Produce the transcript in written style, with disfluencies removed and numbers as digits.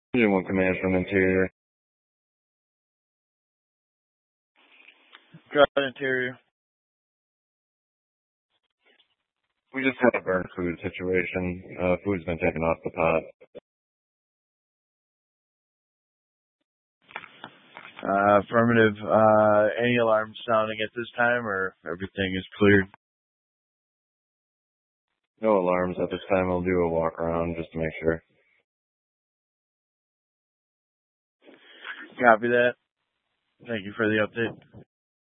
Engine 1 command from interior. Drive interior. We just had a burnt food situation. Food's been taken off the pot. Affirmative. Any alarms sounding at this time, or everything is cleared? No alarms at this time. I'll do a walk around just to make sure. Copy that. Thank you for the update.